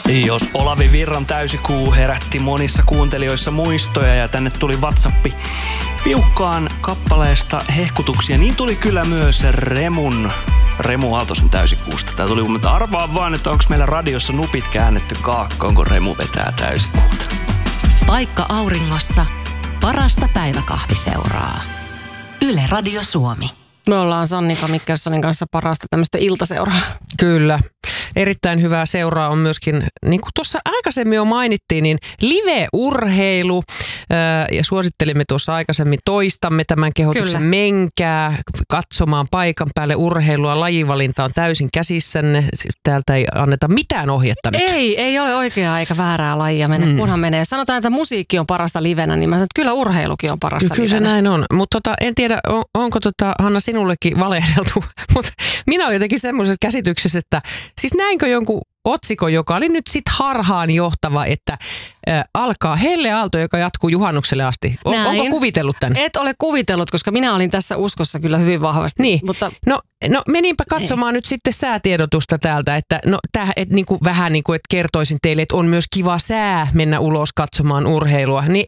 Jos Olavi Virran täysikuu herätti monissa kuuntelijoissa muistoja ja tänne tuli WhatsAppi piukkaan kappaleesta hehkutuksia, niin tuli kyllä myös Remu Aaltosen täysikuusta. Tää tuli, mutta arvaa vaan, että onko meillä radiossa nupit käännetty kaakkoon, kun Remu vetää täysikuuta. Paikka auringossa, parasta päiväkahviseuraa. Yle Radio Suomi. Me ollaan Sannika Mikkelsonin kanssa parasta tämmöistä iltaseuraa. Kyllä. Erittäin hyvää seuraa on myöskin, niin kuin tuossa aikaisemmin jo mainittiin, niin live-urheilu. Ja suosittelimme tuossa aikaisemmin, toistamme tämän kehotuksen. Kyllä. Menkää katsomaan paikan päälle urheilua. Lajivalinta on täysin käsissänne. Täältä ei anneta mitään ohjetta nyt. Ei ole oikeaa eikä väärää lajia mennä, kunhan menee. Sanotaan, että musiikki on parasta livenä, niin mä sanon, että kyllä urheilukin on parasta kyllä livenä. Kyllä se näin on. Mutta en tiedä, onko Hanna sinullekin valehdeltu, mutta minä olin jotenkin semmoisessa käsityksessä, että siis näinkö jonkun otsikon, joka oli nyt sit harhaan johtava, että alkaa Helle Aalto, joka jatkuu juhannukselle asti. Onko kuvitellut tämän? Et ole kuvitellut, koska minä olin tässä uskossa kyllä hyvin vahvasti. Niin. Mutta No meninpä katsomaan nyt sitten säätiedotusta täältä, että niinku, vähän niin kuin, että kertoisin teille, että on myös kiva sää mennä ulos katsomaan urheilua. Niin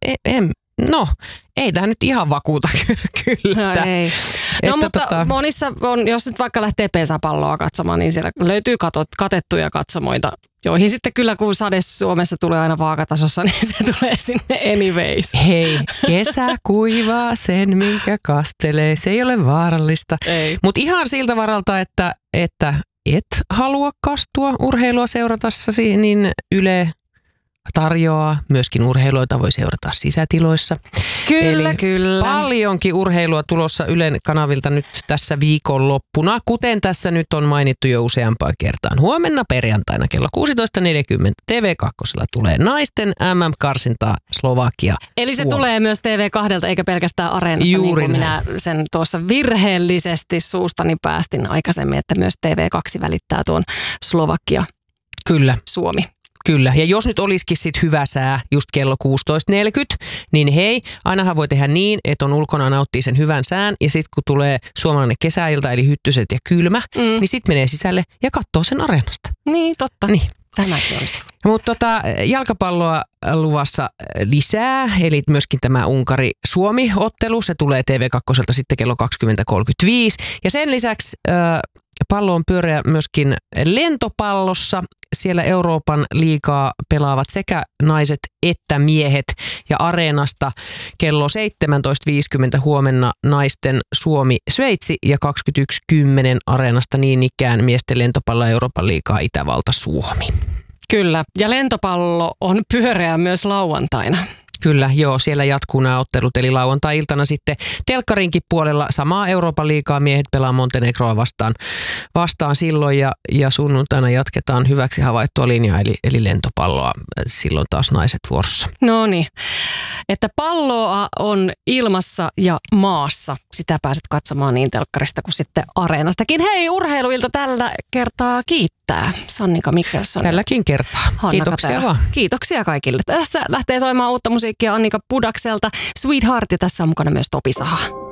ei tämä nyt ihan vakuuta kyllä. No ei. No mutta monissa on, jos nyt vaikka lähtee pesäpalloa katsomaan, niin siellä löytyy katettuja katsomoita, joihin sitten kyllä kun sade Suomessa tulee aina vaakatasossa, niin se tulee sinne anyways. Hei, kesä kuivaa sen, minkä kastelee. Se ei ole vaarallista. Mutta ihan siltä varalta, että et halua kastua urheilua seuratassasi, niin Yle tarjoaa myöskin urheiluita, voi seurata sisätiloissa. Kyllä, eli kyllä. Paljonkin urheilua tulossa Ylen kanavilta nyt tässä viikonloppuna, kuten tässä nyt on mainittu jo useampaan kertaan. Huomenna perjantaina kello 16.40 TV2 tulee naisten MM-karsintaa Slovakia. Eli se tulee myös TV2 eikä pelkästään Areenasta, juuri niin kuin minä sen tuossa virheellisesti suustani päästin aikaisemmin, että myös TV2 välittää tuon Slovakia. Kyllä. Suomi. Kyllä, ja jos nyt olisikin sit hyvä sää just kello 16.40, niin hei, ainahan voi tehdä niin, että on ulkona nauttii sen hyvän sään, ja sitten kun tulee suomalainen kesäilta, eli hyttyset ja kylmä, niin sitten menee sisälle ja katsoo sen Areenasta. Niin, totta. Niin. Tämäkin onnistuu. Mutta jalkapalloa luvassa lisää, eli myöskin tämä Unkari-Suomi-ottelu, se tulee TV2 sitten kello 20.35, ja sen lisäksi pallo on pyöreä myöskin lentopallossa. Siellä Euroopan liigaa pelaavat sekä naiset että miehet, ja Areenasta kello 17.50 huomenna naisten Suomi-Sveitsi ja 21.10 Areenasta niin ikään miesten lentopallo Euroopan liigaa Itävalta-Suomi. Kyllä, ja lentopallo on pyöreä myös lauantaina. Kyllä, joo, siellä jatkuu nämä ottelut, eli lauantai-iltana sitten telkkarinkin puolella samaa Euroopan liigaa miehet pelaa Montenegroa vastaan silloin, ja sunnuntaina jatketaan hyväksi havaittua linjaa, eli lentopalloa, silloin taas naiset vuorossa. No niin, että palloa on ilmassa ja maassa, sitä pääset katsomaan niin telkkarista kuin sitten Areenastakin. Hei, urheiluilta tällä kertaa kiittää Sannika Mikkelson. Tälläkin kertaa. Hanna Kiitoksia Katera. vaan. Kiitoksia kaikille. Tässä lähtee soimaan uutta musiikkia Annika Pudakselta. Sweetheart, ja tässä on mukana myös Topi Saha.